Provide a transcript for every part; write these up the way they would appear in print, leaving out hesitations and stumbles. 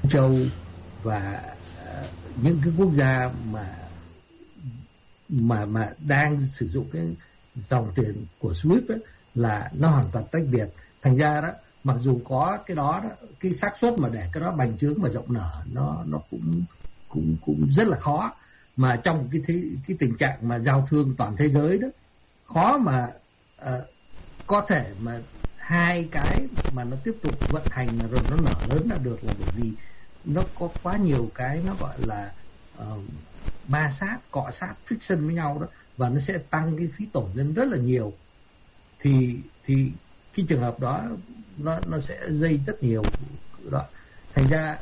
Châu và những cái quốc gia mà đang sử dụng cái dòng tiền của SWIFT ấy, là nó hoàn toàn tách biệt. Thành ra đó, mặc dù có cái đó, cái xác suất mà để cái đó bành trướng và rộng nở nó cũng rất là khó. Mà trong cái tình trạng mà giao thương toàn thế giới đó, khó mà có thể mà hai cái mà nó tiếp tục vận hành mà rồi nó nở lớn là được, là bởi vì nó có quá nhiều cái nó gọi là ma sát, cọ sát, friction với nhau đó, và nó sẽ tăng cái phí tổn lên rất là nhiều. Thì cái trường hợp đó nó sẽ dây rất nhiều đó. Thành ra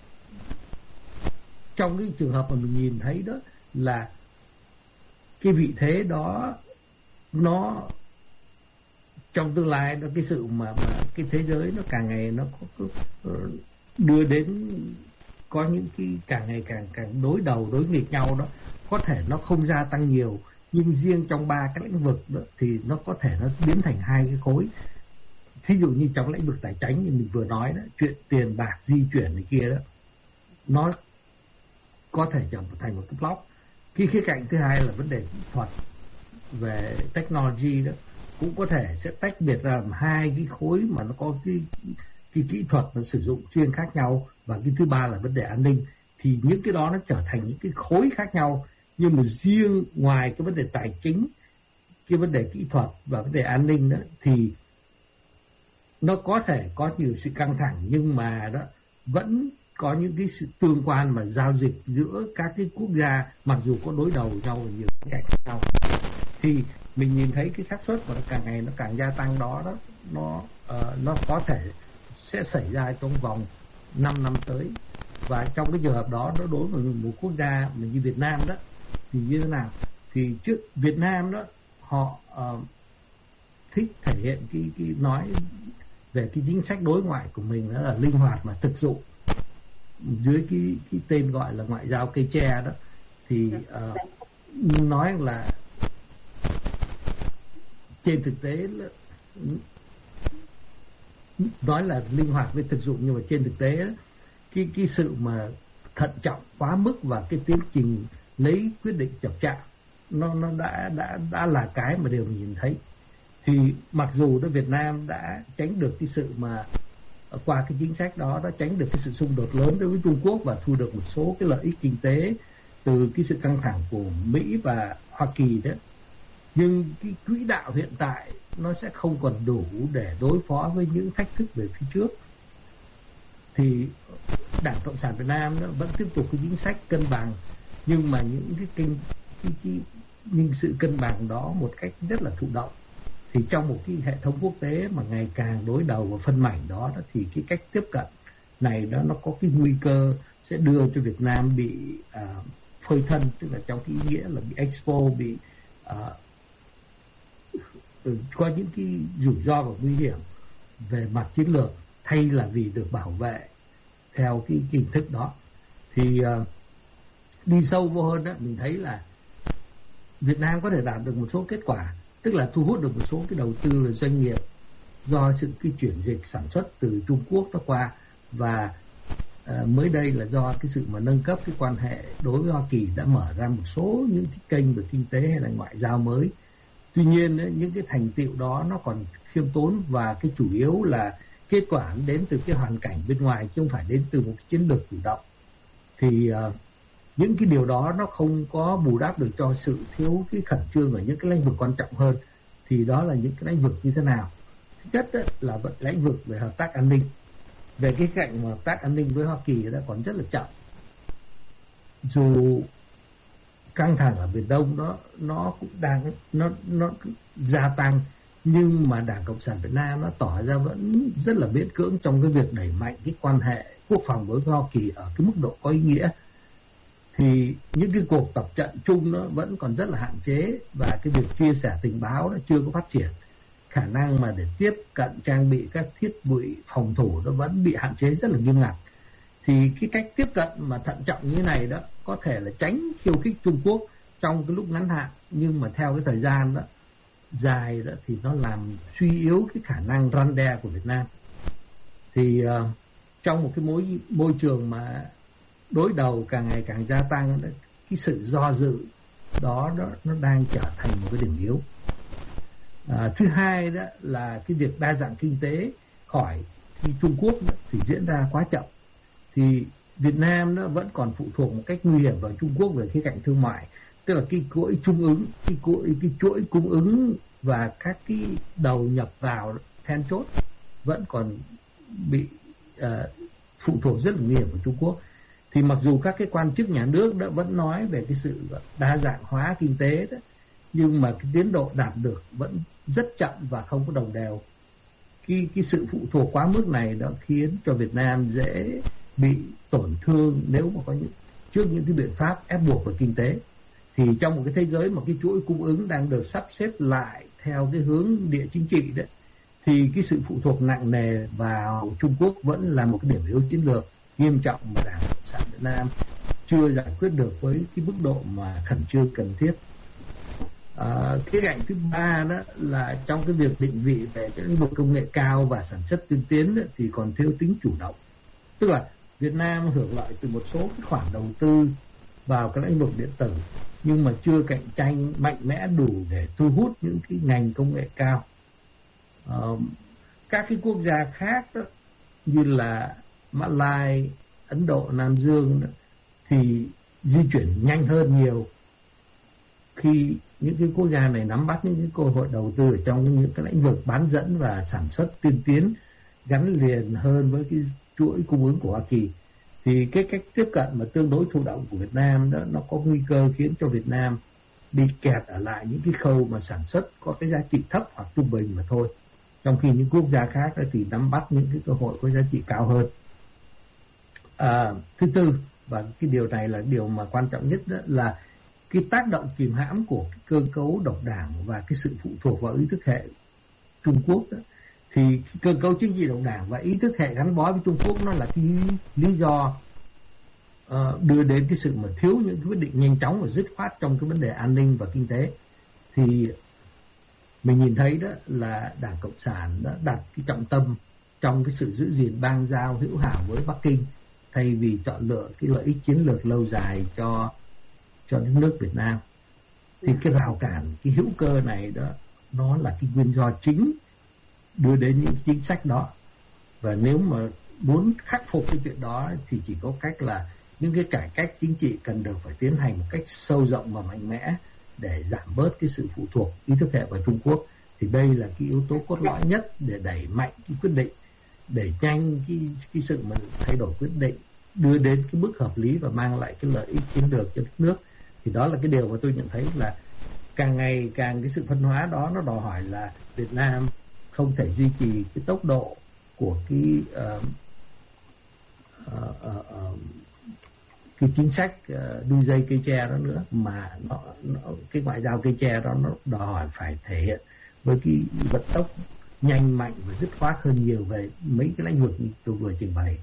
trong cái trường hợp mà mình nhìn thấy đó là cái vị thế đó nó trong tương lai đó, cái sự mà cái thế giới nó càng ngày nó có đưa đến có những cái càng ngày càng đối đầu đối nghịch nhau đó, có thể nó không gia tăng nhiều, nhưng riêng trong ba cái lĩnh vực đó thì nó có thể nó biến thành hai cái khối. Ví dụ như trong lĩnh vực tài chính như mình vừa nói đó, chuyện tiền bạc di chuyển này kia đó, nó có thể trở thành một cái block. Cái khía cạnh thứ hai là vấn đề kỹ thuật về technology đó, cũng có thể sẽ tách biệt ra làm hai cái khối mà nó có cái kỹ thuật nó sử dụng chuyên khác nhau. Và cái thứ ba là vấn đề an ninh, thì những cái đó nó trở thành những cái khối khác nhau. Nhưng mà riêng ngoài cái vấn đề tài chính, cái vấn đề kỹ thuật và vấn đề an ninh đó, thì nó có thể có nhiều sự căng thẳng, nhưng mà đó vẫn có những cái sự tương quan mà giao dịch giữa các cái quốc gia, mặc dù có đối đầu nhau ở nhiều cạnh khác nhau. Thì mình nhìn thấy cái xác suất mà nó càng ngày nó càng gia tăng đó nó có thể sẽ xảy ra trong vòng 5 năm tới. Và trong cái trường hợp đó, nó đối với một quốc gia như Việt Nam đó thì như thế nào? Thì trước Việt Nam đó họ thích thể hiện cái nói về cái chính sách đối ngoại của mình, đó là linh hoạt mà thực dụng, dưới cái tên gọi là ngoại giao cây tre đó. Thì nói là trên thực tế nói là linh hoạt với thực dụng, nhưng mà trên thực tế cái sự mà thận trọng quá mức và cái tiến trình lấy quyết định chậm chạp nó đã là cái mà đều nhìn thấy. Thì mặc dù đó Việt Nam đã tránh được cái sự mà qua cái chính sách đó đã tránh được cái sự xung đột lớn đối với Trung Quốc và thu được một số cái lợi ích kinh tế từ cái sự căng thẳng của Mỹ và Hoa Kỳ đó, nhưng cái quỹ đạo hiện tại nó sẽ không còn đủ để đối phó với những thách thức về phía trước. Thì Đảng Cộng sản Việt Nam nó vẫn tiếp tục cái chính sách cân bằng, nhưng mà những nhưng sự cân bằng đó một cách rất là thụ động. Thì trong một cái hệ thống quốc tế mà ngày càng đối đầu và phân mảnh đó, thì cái cách tiếp cận này đó nó có cái nguy cơ sẽ đưa cho Việt Nam bị phơi thân, tức là trong cái ý nghĩa là bị expose, bị có những cái rủi ro và nguy hiểm về mặt chiến lược, thay là vì được bảo vệ theo cái hình thức đó. Thì đi sâu vô hơn đó, mình thấy là Việt Nam có thể đạt được một số kết quả, tức là thu hút được một số cái đầu tư về doanh nghiệp do sự cái chuyển dịch sản xuất từ Trung Quốc nó qua, và mới đây là do cái sự mà nâng cấp cái quan hệ đối với Hoa Kỳ đã mở ra một số những cái kênh về kinh tế hay là ngoại giao mới. Tuy nhiên những cái thành tựu đó nó còn khiêm tốn, và cái chủ yếu là kết quả đến từ cái hoàn cảnh bên ngoài chứ không phải đến từ một cái chiến lược chủ động. Thì những cái điều đó nó không có bù đắp được cho sự thiếu cái khẩn trương ở những cái lĩnh vực quan trọng hơn. Thì đó là những cái lĩnh vực như thế nào? Thứ nhất là lĩnh vực về hợp tác an ninh. Về cái cạnh mà hợp tác an ninh với Hoa Kỳ đã còn rất là chậm. Dù căng thẳng ở Biển Đông nó cũng đang nó gia tăng, nhưng mà Đảng Cộng sản Việt Nam nó tỏ ra vẫn rất là miễn cưỡng trong cái việc đẩy mạnh cái quan hệ quốc phòng với Hoa Kỳ ở cái mức độ có ý nghĩa. Thì những cái cuộc tập trận chung nó vẫn còn rất là hạn chế, và cái việc chia sẻ tình báo nó chưa có phát triển. Khả năng mà để tiếp cận trang bị các thiết bị phòng thủ nó vẫn bị hạn chế rất là nghiêm ngặt. Thì cái cách tiếp cận mà thận trọng như thế này đó có thể là tránh khiêu khích Trung Quốc trong cái lúc ngắn hạn, nhưng mà theo cái thời gian đó dài đó thì nó làm suy yếu cái khả năng răn đe của Việt Nam. Thì trong một cái môi trường mà đối đầu càng ngày càng gia tăng, cái sự do dự đó nó đang trở thành một cái điểm yếu. Thứ hai đó là cái việc đa dạng kinh tế khỏi khi Trung Quốc thì diễn ra quá chậm, thì Việt Nam nó vẫn còn phụ thuộc một cách nguy hiểm vào Trung Quốc về khía cạnh thương mại, tức là cái chuỗi cung ứng, cái chuỗi cung ứng và các cái đầu nhập vào then chốt vẫn còn bị phụ thuộc rất là nguy hiểm của Trung Quốc. Thì mặc dù các cái quan chức nhà nước đã vẫn nói về cái sự đa dạng hóa kinh tế đó, nhưng mà cái tiến độ đạt được vẫn rất chậm và không có đồng đều. Cái sự phụ thuộc quá mức này đã khiến cho Việt Nam dễ bị tổn thương nếu mà có trước những cái biện pháp ép buộc về kinh tế. Thì trong một cái thế giới mà cái chuỗi cung ứng đang được sắp xếp lại theo cái hướng địa chính trị đấy, thì cái sự phụ thuộc nặng nề vào Trung Quốc vẫn là một cái điểm yếu chiến lược nghiêm trọng mà Đảng Cộng sản Việt Nam chưa giải quyết được với cái mức độ mà khẩn trương cần thiết. Cái cạnh thứ ba đó là trong cái việc định vị về cái lĩnh vực công nghệ cao và sản xuất tiên tiến ấy, thì còn thiếu tính chủ động. Tức là Việt Nam hưởng lợi từ một số cái khoản đầu tư vào cái lĩnh vực điện tử, nhưng mà chưa cạnh tranh mạnh mẽ đủ để thu hút những cái ngành công nghệ cao. Các cái quốc gia khác đó, như là Mã Lai, Ấn Độ, Nam Dương đó, thì di chuyển nhanh hơn nhiều khi những cái quốc gia này nắm bắt những cái cơ hội đầu tư ở trong những cái lĩnh vực bán dẫn và sản xuất tiên tiến gắn liền hơn với cái chuỗi cung ứng của Hoa Kỳ. Thì cái cách tiếp cận mà tương đối thụ động của Việt Nam đó, nó có nguy cơ khiến cho Việt Nam bị kẹt ở lại những cái khâu mà sản xuất có cái giá trị thấp hoặc trung bình mà thôi, trong khi những quốc gia khác thì nắm bắt những cái cơ hội có giá trị cao hơn. Thứ tư, và cái điều này là điều mà quan trọng nhất, đó là cái tác động kìm hãm của cái cơ cấu độc đảng và cái sự phụ thuộc vào ý thức hệ Trung Quốc đó. Thì cái cơ cấu chính trị độc đảng và ý thức hệ gắn bó với Trung Quốc nó là cái lý do đưa đến cái sự mà thiếu những quyết định nhanh chóng và dứt khoát trong cái vấn đề an ninh và kinh tế. Thì mình nhìn thấy đó là Đảng Cộng sản đã đặt cái trọng tâm trong cái sự giữ gìn bang giao hữu hảo với Bắc Kinh, thay vì chọn lựa cái lợi ích chiến lược lâu dài cho đất nước Việt Nam. Thì cái rào cản, cái hữu cơ này đó, nó là cái nguyên do chính đưa đến những chính sách đó. Và nếu mà muốn khắc phục cái chuyện đó thì chỉ có cách là những cái cải cách chính trị cần được phải tiến hành một cách sâu rộng và mạnh mẽ để giảm bớt cái sự phụ thuộc ý thức hệ vào Trung Quốc. Thì đây là cái yếu tố cốt lõi nhất để đẩy mạnh cái quyết định, để nhanh cái sự mà thay đổi quyết định, đưa đến cái mức hợp lý và mang lại cái lợi ích chiến lược cho đất nước. Thì đó là cái điều mà tôi nhận thấy là càng ngày càng cái sự phân hóa đó nó đòi hỏi là Việt Nam không thể duy trì cái tốc độ của cái chính sách đu dây cây tre đó nữa, mà cái ngoại giao cây tre đó nó đòi hỏi phải thể hiện với cái vận tốc nhanh mạnh và dứt khoát hơn nhiều về mấy cái lĩnh vực tôi vừa trình bày.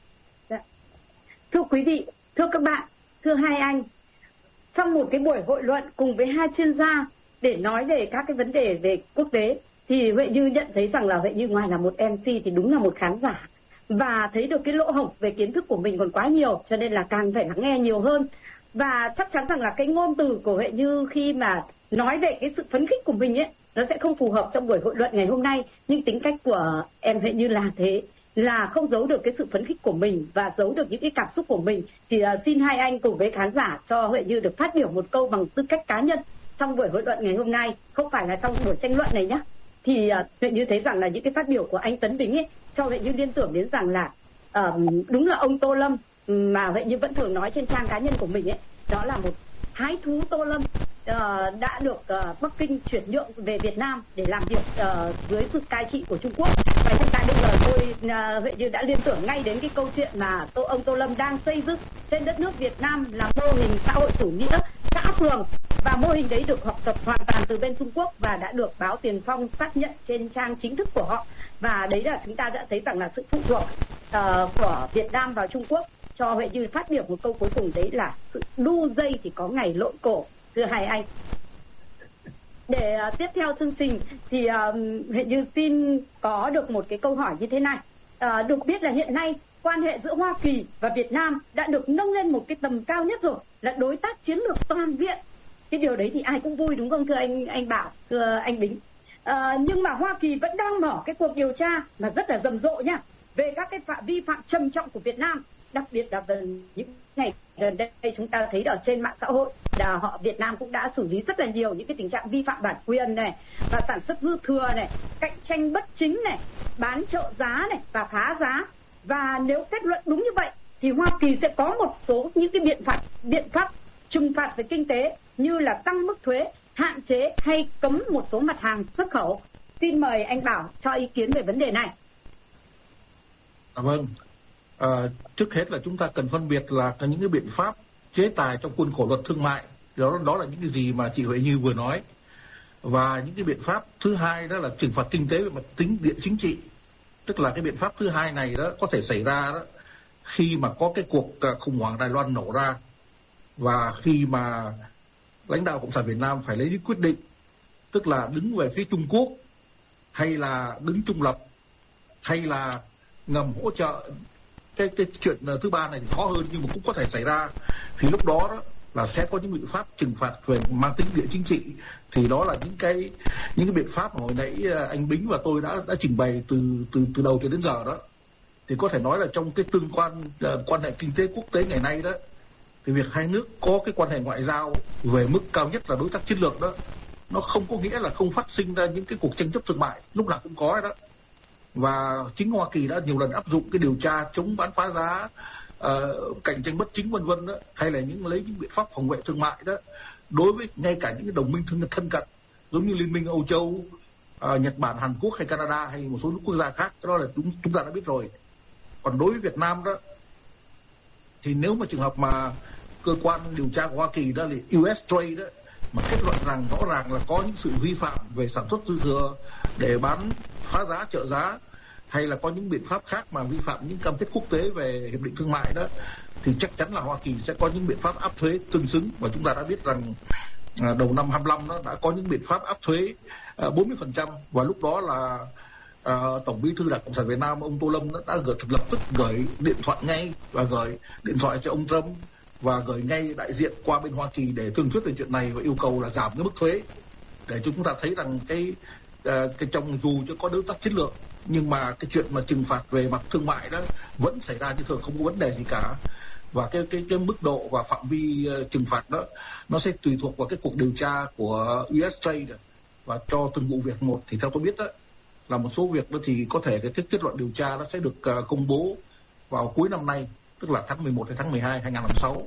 Thưa quý vị, thưa các bạn, thưa hai anh, trong một cái buổi hội luận cùng với hai chuyên gia để nói về các cái vấn đề về quốc tế, thì Huệ Như nhận thấy rằng là Huệ Như ngoài là một MC thì đúng là một khán giả, và thấy được cái lỗ hổng về kiến thức của mình còn quá nhiều, cho nên là càng phải lắng nghe nhiều hơn. Và chắc chắn rằng là cái ngôn từ của Huệ Như khi mà nói về cái sự phấn khích của mình ấy, nó sẽ không phù hợp trong buổi hội luận ngày hôm nay. Nhưng tính cách của em Huệ Như là thế, là không giấu được cái sự phấn khích của mình và giấu được những cái cảm xúc của mình. Thì xin hai anh cùng với khán giả cho Huệ Như được phát biểu một câu bằng tư cách cá nhân trong buổi hội luận ngày hôm nay, không phải là trong buổi tranh luận này nhé. Thì Huệ Như thấy rằng là những cái phát biểu của anh Tấn Bính ấy cho Huệ Như liên tưởng đến rằng là đúng là ông Tô Lâm mà Huệ Như vẫn thường nói trên trang cá nhân của mình ấy, đó là một thái thú Tô Lâm đã được Bắc Kinh chuyển nhượng về Việt Nam để làm việc dưới sự cai trị của Trung Quốc. Và hiện tại bây giờ tôi Huệ Như đã liên tưởng ngay đến cái câu chuyện mà ông Tô Lâm đang xây dựng trên đất nước Việt Nam là mô hình xã hội chủ nghĩa xã phường, và mô hình đấy được học tập hoàn toàn từ bên Trung Quốc và đã được báo Tiền Phong xác nhận trên trang chính thức của họ. Và đấy là chúng ta đã thấy rằng là sự phụ thuộc của Việt Nam vào Trung Quốc. Cho Huệ Như phát biểu một câu cuối cùng, đấy là sự đu dây thì có ngày lộn cổ. Thưa hai anh, để tiếp theo chương trình thì Huệ Như xin có được một cái câu hỏi như thế này. được biết là hiện nay quan hệ giữa Hoa Kỳ và Việt Nam đã được nâng lên một cái tầm cao nhất rồi, là đối tác chiến lược toàn diện. Cái điều đấy thì ai cũng vui đúng không thưa anh Bảo, thưa anh Bính? Nhưng mà Hoa Kỳ vẫn đang mở cái cuộc điều tra mà rất là rầm rộ nha, về các cái vi phạm trầm trọng của Việt Nam, đặc biệt là về những ngày gần đây chúng ta thấy ở trên mạng xã hội là Việt Nam cũng đã xử lý rất là nhiều những cái tình trạng vi phạm bản quyền này, và sản xuất dư thừa này, cạnh tranh bất chính này, bán trợ giá này và phá giá. Và nếu kết luận đúng như vậy thì Hoa Kỳ sẽ có một số những cái biện pháp trừng phạt về kinh tế, như là tăng mức thuế, hạn chế hay cấm một số mặt hàng xuất khẩu. Xin mời anh Bảo cho ý kiến về vấn đề này. Vâng, trước hết là chúng ta cần phân biệt là có những cái biện pháp chế tài trong khuôn khổ luật thương mại, đó là những cái gì mà chị Huệ Như vừa nói, và những cái biện pháp thứ hai đó là trừng phạt kinh tế về mặt tính địa chính trị. Tức là cái biện pháp thứ hai này đó có thể xảy ra đó khi mà có cái cuộc khủng hoảng Đài Loan nổ ra, và khi mà lãnh đạo Cộng sản Việt Nam phải lấy những quyết định, tức là đứng về phía Trung Quốc hay là đứng trung lập, hay là ngầm hỗ trợ. Cái chuyện thứ ba này thì khó hơn nhưng mà cũng có thể xảy ra, thì lúc đó là sẽ có những biện pháp trừng phạt về mang tính địa chính trị. Thì đó là những cái biện pháp mà hồi nãy anh Bính và tôi đã trình bày từ đầu cho đến giờ đó. Thì có thể nói là trong cái quan hệ kinh tế quốc tế ngày nay đó, thì việc hai nước có cái quan hệ ngoại giao về mức cao nhất là đối tác chiến lược đó, nó không có nghĩa là không phát sinh ra những cái cuộc tranh chấp thương mại, lúc nào cũng có đó. Và chính Hoa Kỳ đã nhiều lần áp dụng cái điều tra chống bán phá giá, cạnh tranh bất chính vân vân đó, hay là lấy những biện pháp phòng vệ thương mại đó đối với ngay cả những cái đồng minh thân cận giống như Liên minh Âu Châu, Nhật Bản, Hàn Quốc hay Canada hay một số nước quốc gia khác. Đó là chúng ta đã biết rồi. Còn đối với Việt Nam đó thì nếu mà trường hợp mà cơ quan điều tra của Hoa Kỳ đó là US Trade đó mà kết luận rằng rõ ràng là có những sự vi phạm về sản xuất dư thừa để bán phá giá, trợ giá, hay là có những biện pháp khác mà vi phạm những cam kết quốc tế về hiệp định thương mại đó, thì chắc chắn là Hoa Kỳ sẽ có những biện pháp áp thuế tương xứng. Và chúng ta đã biết rằng đầu năm 25 nó đã có những biện pháp áp thuế 40%, và lúc đó là Tổng Bí thư Đảng Cộng sản Việt Nam ông Tô Lâm đã lập tức gửi điện thoại ngay và gửi điện thoại cho ông Trump và gửi ngay đại diện qua bên Hoa Kỳ để thương thuyết về chuyện này và yêu cầu là giảm cái mức thuế, để chúng ta thấy rằng cái trong dù cho có đối tác chiến lược nhưng mà cái chuyện mà trừng phạt về mặt thương mại đó vẫn xảy ra như thường, không có vấn đề gì cả. Và cái mức độ và phạm vi trừng phạt đó nó sẽ tùy thuộc vào cái cuộc điều tra của US Trade, và cho từng vụ việc một. Thì theo tôi biết đó là một số việc đó thì có thể cái kết luận điều tra nó sẽ được công bố vào cuối năm nay, tức là tháng 11 hay tháng 12 2006.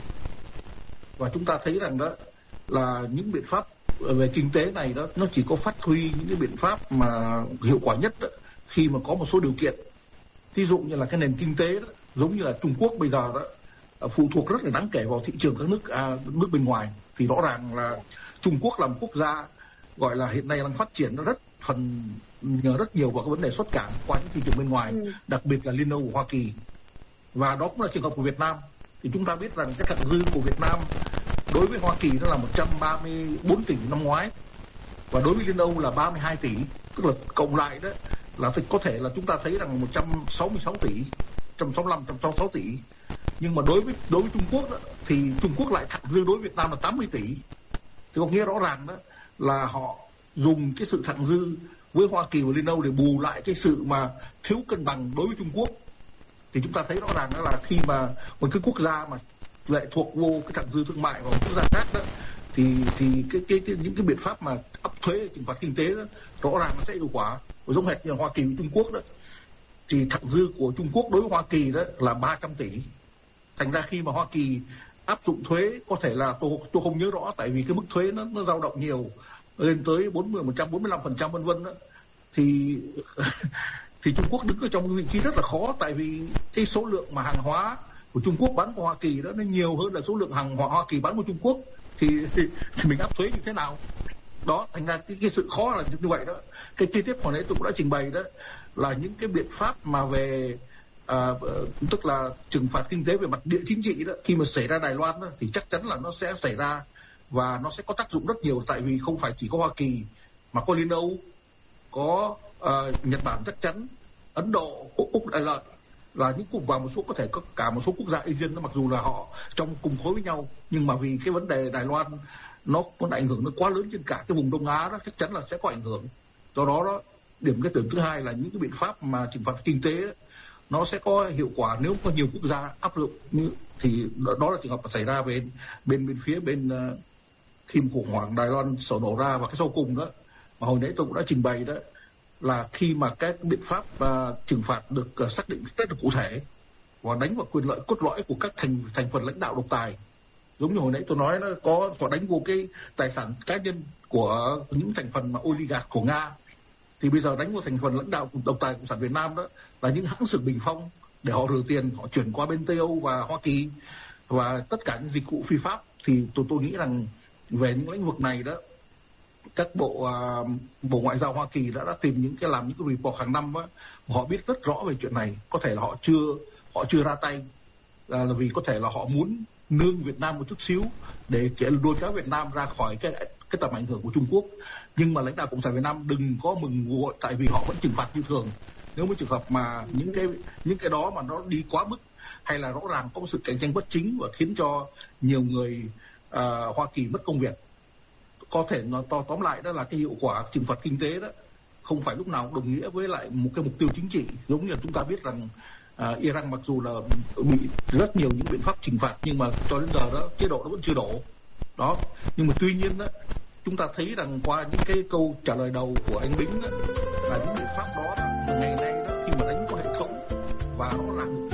Và chúng ta thấy rằng đó là những biện pháp về kinh tế này đó nó chỉ có phát huy những cái biện pháp mà hiệu quả nhất đó, khi mà có một số điều kiện. Ví dụ như là cái nền kinh tế đó, giống như là Trung Quốc bây giờ đó phụ thuộc rất là đáng kể vào thị trường các nước bên ngoài. Thì rõ ràng là Trung Quốc là một quốc gia gọi là hiện nay đang phát triển nó nhờ rất nhiều vào cái vấn đề xuất cảng qua những thị trường bên ngoài, đặc biệt là Liên Âu của Hoa Kỳ. Và đó cũng là trường hợp của Việt Nam. Thì chúng ta biết rằng cái thặng dư của Việt Nam đối với Hoa Kỳ nó là 134 tỷ năm ngoái, và đối với Liên Âu là 32 tỷ, tức là cộng lại đó là có thể là chúng ta thấy rằng 166 tỷ, 165, 166 tỷ. Nhưng mà đối với Trung Quốc đó, thì Trung Quốc lại thặng dư đối với Việt Nam là 80 tỷ. Thì có nghĩa rõ ràng đó là họ dùng cái sự thặng dư với Hoa Kỳ và Liên Âu để bù lại cái sự mà thiếu cân bằng đối với Trung Quốc. Thì chúng ta thấy rõ ràng đó là khi mà một cái quốc gia mà lệ thuộc vô cái thặng dư thương mại của một quốc gia khác đó, thì những cái biện pháp mà áp thuế, trừng phạt kinh tế đó rõ ràng nó sẽ hiệu quả. Và giống hệt như Hoa Kỳ với Trung Quốc đó, thì thặng dư của Trung Quốc đối với Hoa Kỳ đó là 300 tỷ. Thành ra khi mà Hoa Kỳ áp dụng thuế, có thể là tôi không nhớ rõ, tại vì cái mức thuế nó dao động nhiều, lên tới 40%, 45% vân vân đó, thì Trung Quốc đứng ở trong cái vị trí rất là khó, tại vì cái số lượng mà hàng hóa của Trung Quốc bán qua Hoa Kỳ đó nó nhiều hơn là số lượng hàng hóa Hoa Kỳ bán qua Trung Quốc, thì mình áp thuế như thế nào đó. Thành ra cái sự khó là như vậy đó. Cái chi tiết hồi nãy tôi cũng đã trình bày đó là những cái biện pháp mà về tức là trừng phạt kinh tế về mặt địa chính trị đó, khi mà xảy ra Đài Loan đó, thì chắc chắn là nó sẽ xảy ra và nó sẽ có tác dụng rất nhiều, tại vì không phải chỉ có Hoa Kỳ mà có Liên Âu, có Nhật Bản chắc chắn, Ấn Độ, Úc Đại Lợi là những cùng, và một số có thể có cả một số quốc gia Asian đó, mặc dù là họ trong cùng khối với nhau, nhưng mà vì cái vấn đề Đài Loan nó có ảnh hưởng nó quá lớn trên cả cái vùng Đông Á đó, chắc chắn là sẽ có ảnh hưởng. Do đó điểm cái tưởng thứ hai là những cái biện pháp mà trừng phạt kinh tế đó, nó sẽ có hiệu quả nếu có nhiều quốc gia áp dụng, thì đó là trường hợp xảy ra bên phía khi khủng hoảng Đài Loan sổ nổ ra. Và cái sau cùng đó mà hồi nãy tôi cũng đã trình bày đó là khi mà các biện pháp trừng phạt được xác định rất là cụ thể và đánh vào quyền lợi cốt lõi của các thành phần lãnh đạo độc tài, giống như hồi nãy tôi nói, nó có đánh vô cái tài sản cá nhân của những thành phần mà oligarch của Nga, thì bây giờ đánh vào thành phần lãnh đạo độc tài cộng sản Việt Nam đó là những hãng xưởng bình phong để họ rửa tiền, họ chuyển qua bên Tây Âu và Hoa Kỳ và tất cả những dịch vụ phi pháp. Thì tôi nghĩ rằng về những lĩnh vực này đó, các bộ ngoại giao Hoa Kỳ đã tìm làm những cái report hàng năm đó, họ biết rất rõ về chuyện này. Có thể là họ chưa ra tay là vì có thể là họ muốn nương Việt Nam một chút xíu để lôi kéo Việt Nam ra khỏi cái tầm ảnh hưởng của Trung Quốc. Nhưng mà lãnh đạo cộng sản Việt Nam đừng có mừng nguội, tại vì họ vẫn trừng phạt như thường. Nếu một trường hợp mà những cái đó mà nó đi quá mức, hay là rõ ràng có một sự cạnh tranh bất chính và khiến cho nhiều người Hoa Kỳ mất công việc, có thể nó tóm lại đó là cái hiệu quả trừng phạt kinh tế đó không phải lúc nào đồng nghĩa với lại một cái mục tiêu chính trị. Giống như chúng ta biết rằng Iran mặc dù là bị rất nhiều những biện pháp trừng phạt, nhưng mà cho đến giờ đó chế độ nó vẫn chưa đổ đó. Nhưng mà tuy nhiên đó, chúng ta thấy rằng qua những cái câu trả lời đầu của anh Bính đó, là những biện pháp đó, ngày nay đó, khi mà đánh qua hệ thống và nó là